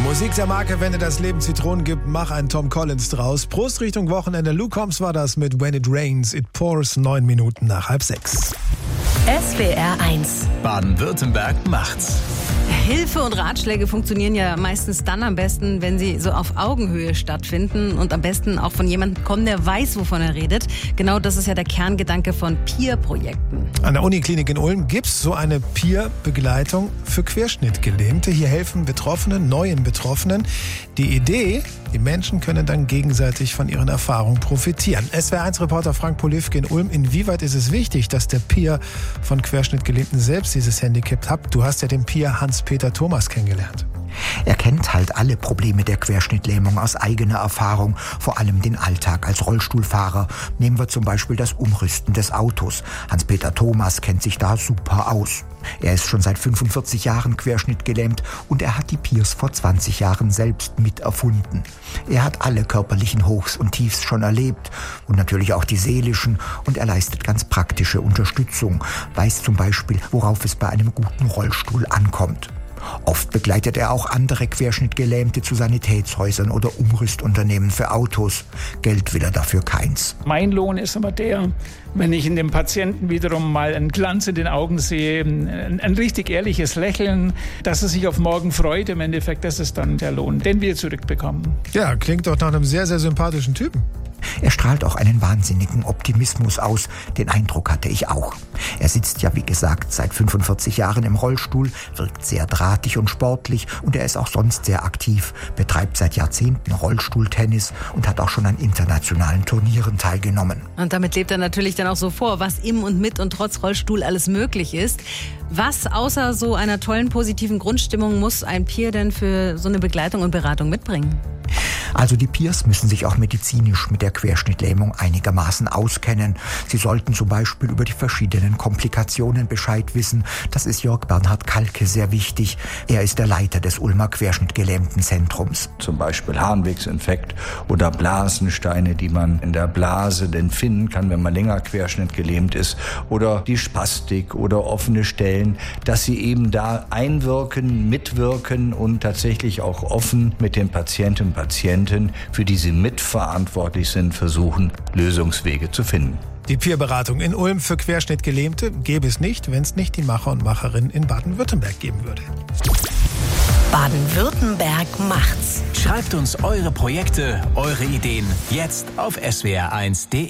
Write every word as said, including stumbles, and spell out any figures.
Musik der Marke, wenn dir das Leben Zitronen gibt, mach einen Tom Collins draus. Prost Richtung Wochenende. Luke Combs war das mit When It Rains, It Pours, neun Minuten nach halb sechs. S W R eins. Baden-Württemberg macht's. Hilfe und Ratschläge funktionieren ja meistens dann am besten, wenn sie so auf Augenhöhe stattfinden und am besten auch von jemandem kommen, der weiß, wovon er redet. Genau das ist ja der Kerngedanke von Peer-Projekten. An der Uniklinik in Ulm gibt's so eine Peer-Begleitung für Querschnittgelähmte. Hier helfen Betroffenen, neuen Betroffenen. Die Idee, die Menschen können dann gegenseitig von ihren Erfahrungen profitieren. S W R eins Reporter Frank Polivke in Ulm. Inwieweit ist es wichtig, dass der Peer von Querschnittgelähmten selbst dieses Handicap hat? Du hast ja den Peer Hans-Peter Thomas kennengelernt. Er kennt halt alle Probleme der Querschnittlähmung aus eigener Erfahrung, vor allem den Alltag als Rollstuhlfahrer. Nehmen wir zum Beispiel das Umrüsten des Autos. Hans-Peter Thomas kennt sich da super aus. Er ist schon seit fünfundvierzig Jahren querschnittgelähmt und er hat die Peers vor zwanzig Jahren selbst miterfunden. Er hat alle körperlichen Hochs und Tiefs schon erlebt und natürlich auch die seelischen, und er leistet ganz praktische Unterstützung, weiß zum Beispiel, worauf es bei einem guten Rollstuhl ankommt. Oft begleitet er auch andere Querschnittgelähmte zu Sanitätshäusern oder Umrüstunternehmen für Autos. Geld will er dafür keins. Mein Lohn ist aber der, wenn ich in dem Patienten wiederum mal einen Glanz in den Augen sehe, ein, ein richtig ehrliches Lächeln, dass er sich auf morgen freut. Im Endeffekt, das ist dann der Lohn, den wir zurückbekommen. Ja, klingt doch nach einem sehr, sehr sympathischen Typen. Er strahlt auch einen wahnsinnigen Optimismus aus. Den Eindruck hatte ich auch. Er sitzt ja, wie gesagt, seit fünfundvierzig Jahren im Rollstuhl, wirkt sehr drahtig und sportlich und er ist auch sonst sehr aktiv, betreibt seit Jahrzehnten Rollstuhltennis und hat auch schon an internationalen Turnieren teilgenommen. Und damit lebt er natürlich dann auch so vor, was im und mit und trotz Rollstuhl alles möglich ist. Was außer so einer tollen, positiven Grundstimmung muss ein Peer denn für so eine Begleitung und Beratung mitbringen? Also die Peers müssen sich auch medizinisch mit der Querschnittlähmung einigermaßen auskennen. Sie sollten zum Beispiel über die verschiedenen Komplikationen Bescheid wissen. Das ist Jörg Bernhard Kalke sehr wichtig. Er ist der Leiter des Ulmer Querschnittgelähmtenzentrums. Zum Beispiel Harnwegsinfekt oder Blasensteine, die man in der Blase denn finden kann, wenn man länger querschnittgelähmt ist. Oder die Spastik oder offene Stellen, dass sie eben da einwirken, mitwirken und tatsächlich auch offen mit den Patientinnen und Patienten, für die sie mitverantwortlich sind, versuchen, Lösungswege zu finden. Die Peer-Beratung in Ulm für Querschnittgelähmte gäbe es nicht, wenn es nicht die Macher und Macherinnen in Baden-Württemberg geben würde. Baden-Württemberg macht's. Schreibt uns eure Projekte, eure Ideen jetzt auf s w r eins punkt d e.